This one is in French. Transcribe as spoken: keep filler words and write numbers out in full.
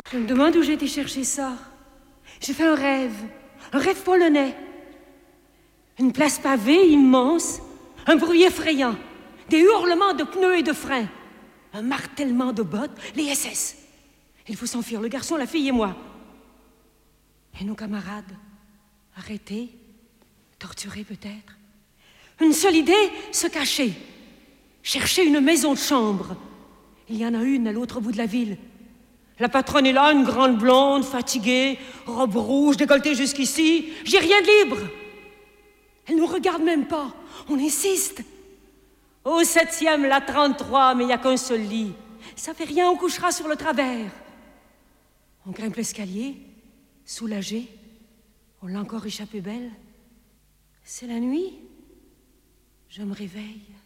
Je me demande où j'ai été chercher ça. J'ai fait un rêve, un rêve polonais. Une place pavée immense, un bruit effrayant, des hurlements de pneus et de freins, un martèlement de bottes, les S S. Il faut s'enfuir, le garçon, la fille et moi. Et nos camarades, arrêtés, torturés peut-être. Une seule idée, se cacher, chercher une maison de chambre. Il y en a une à l'autre bout de la ville. La patronne est là, une grande blonde, fatiguée, robe rouge, décolletée jusqu'ici. J'ai rien de libre. Elle nous regarde même pas. On insiste. Au septième, la trente-trois, mais il n'y a qu'un seul lit. Ça fait rien, on couchera sur le travers. On grimpe l'escalier, soulagé. On l'a encore échappé belle. C'est la nuit. Je me réveille.